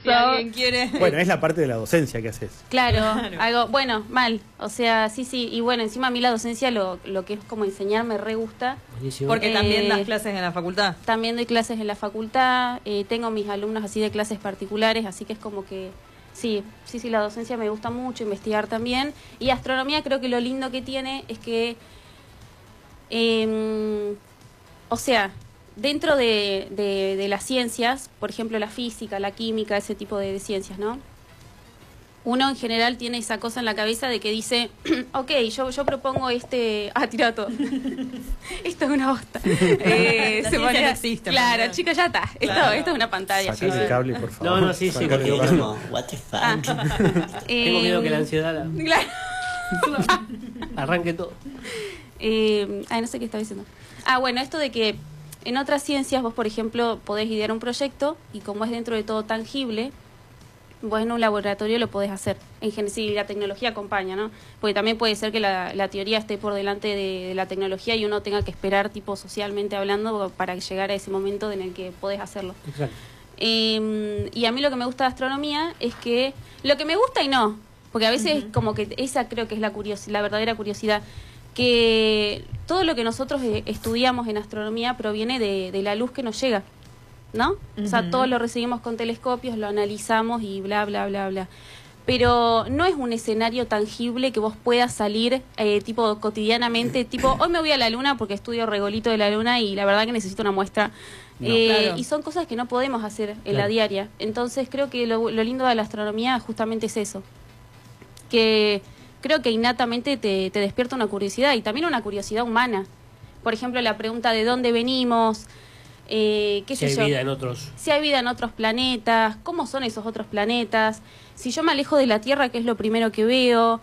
Si alguien quiere... Bueno, es la parte de la docencia que haces. Claro, algo, bueno, mal. O sea, sí. Y bueno, encima a mí la docencia, lo que es como enseñar, me re gusta. Buenísimo. Porque también das clases en la facultad. También doy clases en la facultad, tengo mis alumnos así de clases particulares, así que es como que sí, la docencia me gusta mucho, investigar también. Y astronomía creo que lo lindo que tiene es que, o sea, dentro de las ciencias, por ejemplo la física, la química, ese tipo de ciencias, ¿no? Uno en general tiene esa cosa en la cabeza de que dice, ok, yo propongo tiró todo. Esto es una bosta. No existe. Claro, chicos, ya está. Esto es una pantalla. Sacale el cable, por favor. No, sí, Sacale porque el cable. Como, what the fuck. tengo miedo que la ansiedad Claro. arranque todo. No sé qué estaba diciendo. Bueno, esto de que en otras ciencias vos, por ejemplo, podés idear un proyecto y como es dentro de todo tangible, vos en un laboratorio lo podés hacer. En general, sí, la tecnología acompaña, ¿no? Porque también puede ser que la teoría esté por delante de la tecnología y uno tenga que esperar, tipo socialmente hablando, para llegar a ese momento en el que podés hacerlo. Exacto. Y a mí lo que me gusta de astronomía es que... Lo que me gusta y no, porque a veces como que esa creo que es la verdadera curiosidad, que todo lo que nosotros estudiamos en astronomía proviene de la luz que nos llega, ¿no? O sea, todo lo recibimos con telescopios, lo analizamos y bla, bla, bla, bla. Pero no es un escenario tangible que vos puedas salir tipo cotidianamente, tipo, hoy me voy a la luna porque estudio regolito de la luna y la verdad que necesito una muestra. No, claro. Y son cosas que no podemos hacer en la diaria. Entonces creo que lo lindo de la astronomía justamente es eso. Que creo que innatamente te despierta una curiosidad y también una curiosidad humana. Por ejemplo, la pregunta de dónde venimos... qué sé Si yo, hay vida en otros. si hay vida en otros planetas, cómo son esos otros planetas, si yo me alejo de la Tierra, qué es lo primero que veo,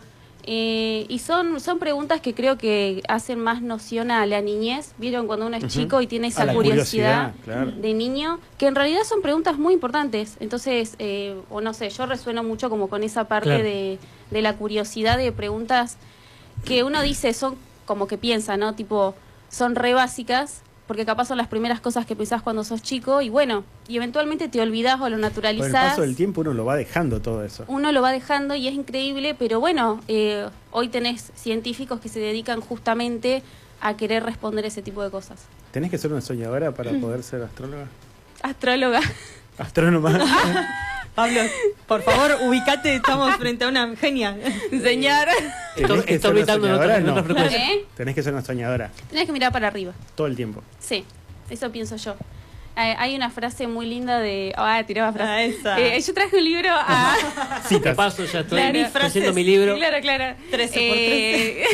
y son preguntas que creo que hacen más noción a la niñez. Vieron cuando uno es chico y tiene esa la curiosidad claro. de niño, que en realidad son preguntas muy importantes. Entonces, o no sé, yo resueno mucho como con esa parte Claro. de la curiosidad de preguntas que uno dice, son como que piensa, ¿no? Tipo, son re básicas, porque capaz son las primeras cosas que pensás cuando sos chico y bueno, y eventualmente te olvidás o lo Con el naturalizás. paso del tiempo uno lo va dejando todo eso. Uno lo va dejando y es increíble, pero bueno, hoy tenés científicos que se dedican justamente a querer responder ese tipo de cosas. ¿Tenés que ser una soñadora para poder ser astróloga? Astróloga. Astrónoma. Pablo, por favor, ubicate, estamos frente a una genia. Señor. ¿Tenés que Está ser una orbitando en soñadora? otra No. frecuencia. Tenés que ser una soñadora Tenés que mirar para arriba. todo el tiempo. Sí, eso pienso yo. Hay una frase muy linda de... tiraba frase. Esa. Yo traje un libro a... Sí, te paso, ya estoy Claro. haciendo mi libro. Claro. 13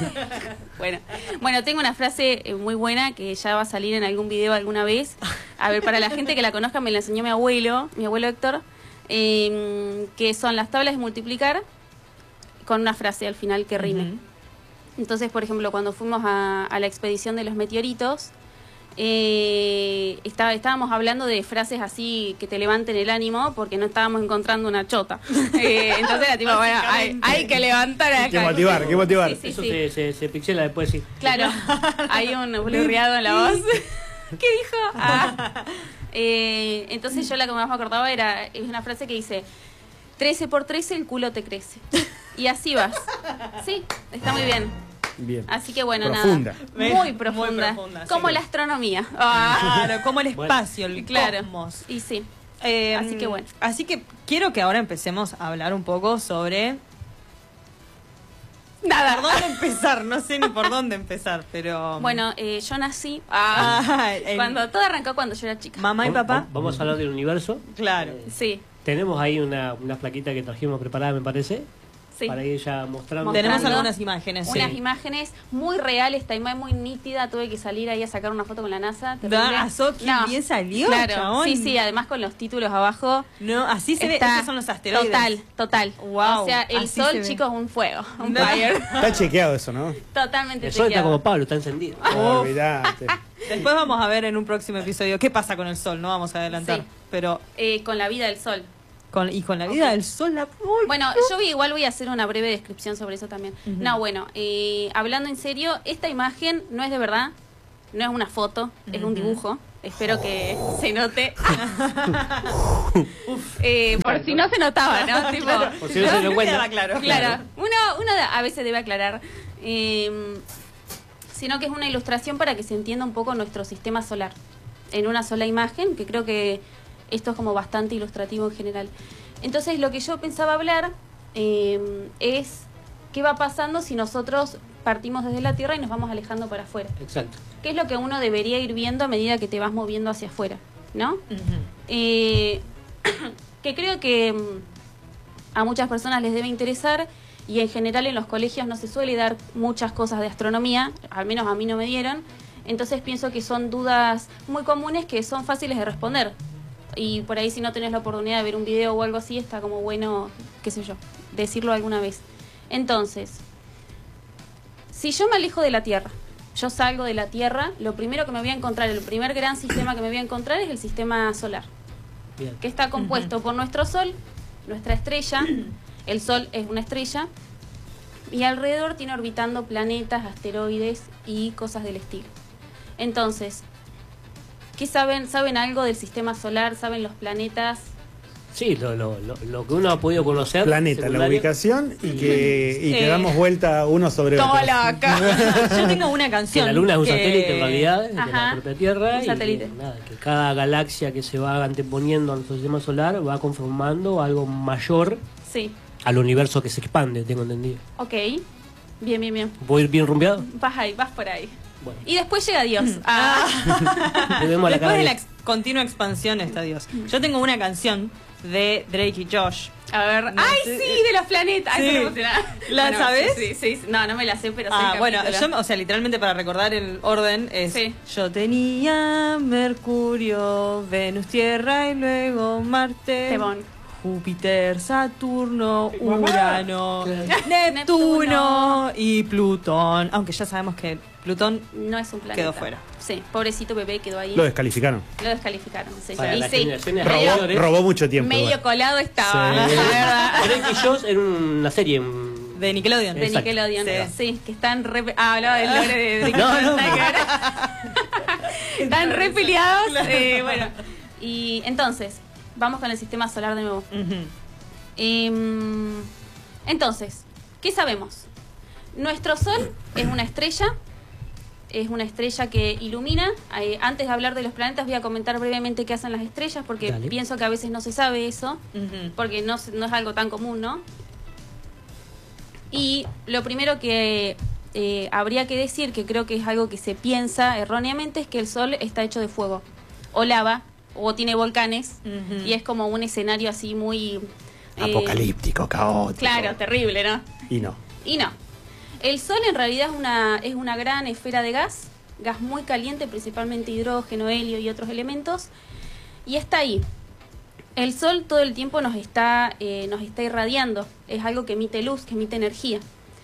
Bueno, tengo una frase muy buena que ya va a salir en algún video alguna vez. A ver, para la gente que la conozca, me la enseñó mi abuelo Héctor, que son las tablas de multiplicar con una frase al final que rime. Entonces, por ejemplo, cuando fuimos a la expedición de los meteoritos, estábamos hablando de frases así que te levanten el ánimo porque no estábamos encontrando una chota. Entonces era tipo, bueno, hay que levantar acá. Qué motivar, qué motivar. Sí, Eso sí. se pixela después, sí. Claro, hay un blurreado en la voz. ¿Qué dijo? Entonces yo la que más me acordaba es una frase que dice: 13 por 13 el culo te crece. Y así vas. Sí, está muy bien. Bien. Así que bueno, Profunda. nada. Muy profunda. Como sí. la astronomía. Claro, como el espacio, el Claro. cosmos. Y sí. Así que bueno. Así que quiero que ahora empecemos a hablar un poco sobre... Nada. ¿Por dónde empezar? No sé ni por dónde empezar, pero... Bueno, yo nací cuando todo arrancó cuando yo era chica. Mamá y papá. Vamos a hablar del universo. Claro. Sí, Tenemos ahí una plaquita que trajimos preparada, me parece, sí. para ir ya mostrando. Tenemos Mostrando algunas imágenes. Unas sí. imágenes muy reales, esta imagen muy nítida. Tuve que salir ahí a sacar una foto con la NASA. terrible. Qué bien salió, Claro, chabón. sí, además con los títulos abajo. No, así se ve. Está Estos son los asteroides. Total. Wow, O sea, el así se sol, ve. chicos, es un fuego, un No. fire. Está chequeado eso, ¿no? Totalmente El sol está chequeado. como Pablo, está encendido. No, olvidate. Después vamos a ver en un próximo episodio qué pasa con el sol. No vamos a adelantar. Sí. Pero Con la vida del sol. con la vida del sol, Bueno, yo igual voy a hacer una breve descripción sobre eso también. No, bueno, hablando en serio, esta imagen no es de verdad, no es una foto, es un dibujo. Espero que se note. Por si no se notaba, ¿no? Tipo, Por si no se dio cuenta. Claro. Claro, uno a veces debe aclarar. Sino que es una ilustración para que se entienda un poco nuestro sistema solar en una sola imagen, que creo que esto es como bastante ilustrativo en general. Entonces, lo que yo pensaba hablar es qué va pasando si nosotros partimos desde la Tierra y nos vamos alejando para afuera. Exacto. ¿Qué es lo que uno debería ir viendo a medida que te vas moviendo hacia afuera? ¿No? Que creo que a muchas personas les debe interesar, y en general en los colegios no se suele dar muchas cosas de astronomía, al menos a mí no me dieron. Entonces pienso que son dudas muy comunes que son fáciles de responder. Y por ahí, si no tenés la oportunidad de ver un video o algo así, está como bueno, qué sé yo, decirlo alguna vez. Entonces, si yo me alejo de la Tierra, yo salgo de la Tierra, lo primero que me voy a encontrar, el primer gran sistema que me voy a encontrar es el sistema solar, Bien. que está compuesto por nuestro Sol, nuestra estrella. El Sol es una estrella y alrededor tiene orbitando planetas, asteroides y cosas del estilo. Entonces, ¿qué saben? ¿Saben algo del sistema solar? ¿Saben los planetas? Sí, lo que uno ha podido conocer. Planeta, la secundario. ubicación y que damos vuelta uno sobre Como otro. loca. Yo tengo una Que canción. la Luna es un que- satélite en realidad de la Ajá, propia Tierra. un y satélite. nada, que cada galaxia que se va anteponiendo a nuestro sistema solar va conformando algo mayor Sí, al universo que se expande, tengo entendido. ok. Bien, bien, bien. ¿Puedo ir bien rumbeado? Vas ahí, vas por ahí. Bueno, Y después llega Dios. le vemos a la cara Después de de- la continua expansión está Dios. Yo tengo una canción de Drake y Josh. A ver. No ¡Ay, sé. sí! De los planetas. Ay, Sí. se me emociona. ¿La Bueno, sabes? Sí, sí, sí. No, no me la sé, pero sé el Bueno, capítulo. yo, o sea, literalmente para recordar el orden es Sí. yo tenía Mercurio, Venus, Tierra y luego Marte, Temón. Júpiter, Saturno, Mamá. Urano, Neptuno y Plutón. Aunque ya sabemos que Plutón No es un planeta. quedó fuera. Sí, pobrecito bebé quedó ahí. Lo descalificaron. Lo descalificaron. Sí. Para Y las sí, generaciones medio, anteriores. Robó mucho tiempo. medio igual. colado estaba, Sí. la verdad. Drake y Josh en una serie. de Nickelodeon. De Exacto. Nickelodeon. Sí. Sí, que están re... Ah, hablaba del lore de No, no. Están re peleados. Bueno, y entonces, vamos con el sistema solar de nuevo. Ujú. Entonces, ¿qué sabemos? Nuestro Sol es una estrella que ilumina. Antes de hablar de los planetas voy a comentar brevemente qué hacen las estrellas, porque Dale. pienso que a veces no se sabe eso, Ujú. porque no es algo tan común, ¿no? Y lo primero que habría que decir, que creo que es algo que se piensa erróneamente, es que el Sol está hecho de fuego, o lava, o tiene volcanes, Ujú. y es como un escenario así muy... Apocalíptico, caótico. Claro, terrible, ¿no? Y no. Y no. El Sol en realidad es una gran esfera de gas muy caliente, principalmente hidrógeno, helio y otros elementos, y está ahí. El Sol todo el tiempo nos está irradiando, es algo que emite luz, que emite energía.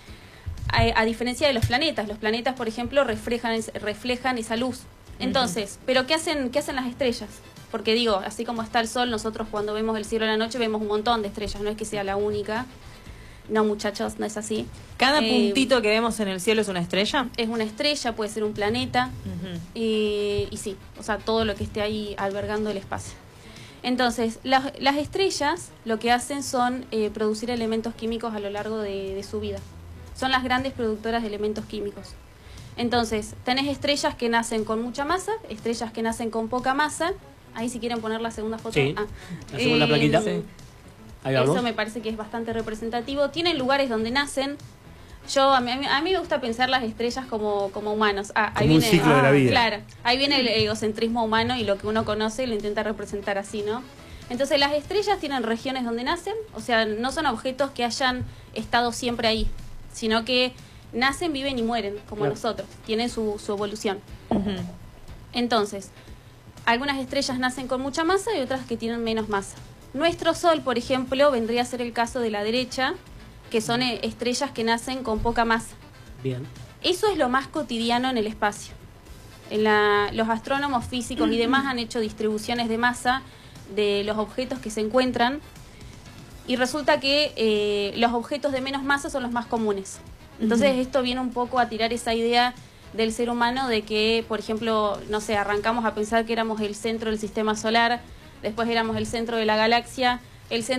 A diferencia de los planetas, por ejemplo, reflejan esa luz. Entonces, ¿pero qué hacen las estrellas? Porque digo, así como está el Sol, nosotros cuando vemos el cielo a la noche vemos un montón de estrellas, no es que sea la única. No, muchachos, no es así. Cada Eh, puntito que vemos en el cielo es una estrella. Es una estrella, puede ser un planeta, Ujú. y sí, o sea, todo lo que esté ahí albergando el espacio. Entonces, las estrellas lo que hacen son producir elementos químicos a lo largo de su vida. Son las grandes productoras de elementos químicos. Entonces, tenés estrellas que nacen con mucha masa, estrellas que nacen con poca masa. Ahí si quieren poner la segunda foto. Sí, la segunda plaquita. Sí. Ahí vamos. Eso me parece que es bastante representativo. Tienen lugares donde nacen. A mí me gusta pensar las estrellas como humanos. Como un ciclo de la vida. Claro, ahí viene el egocentrismo humano y lo que uno conoce lo intenta representar así, ¿no? Entonces las estrellas tienen regiones donde nacen, o sea, no son objetos que hayan estado siempre ahí, sino que nacen, viven y mueren, como Claro. nosotros. Tienen su evolución. Ujú. Entonces, algunas estrellas nacen con mucha masa y otras que tienen menos masa. Nuestro Sol, por ejemplo, vendría a ser el caso de la derecha, que son estrellas que nacen con poca masa. Bien. Eso es lo más cotidiano en el espacio. Los astrónomos físicos y demás han hecho distribuciones de masa de los objetos que se encuentran, y resulta que los objetos de menos masa son los más comunes. Entonces esto viene un poco a tirar esa idea del ser humano, de que, por ejemplo, no sé, arrancamos a pensar que éramos el centro del sistema solar, después éramos el centro de la galaxia, el centro